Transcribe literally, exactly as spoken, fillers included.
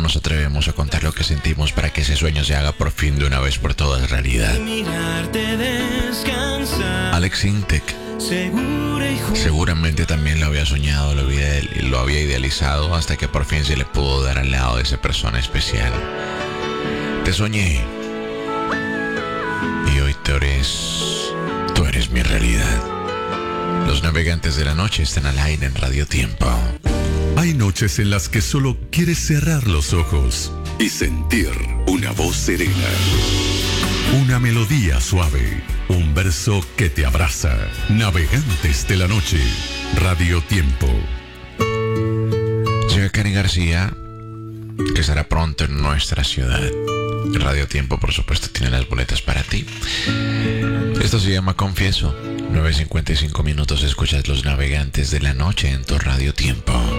nos atrevemos a contar lo que sentimos para que ese sueño se haga por fin de una vez por todas realidad. Alex Intec seguramente también lo había soñado, lo había, lo había idealizado hasta que por fin se le pudo dar al lado de esa persona especial. Te soñé y hoy tú eres, tú eres mi realidad. Los navegantes de la noche están al aire en Radio Tiempo. Hay noches en las que solo quieres cerrar los ojos y sentir una voz serena, una melodía suave, un verso que te abraza. Navegantes de la noche, Radio Tiempo. Llega Kenny García, que estará pronto en nuestra ciudad. Radio Tiempo, por supuesto, tiene las boletas para ti. Esto se llama Confieso. nueve cincuenta y cinco minutos, escuchas Los Navegantes de la Noche en tu Radio Tiempo.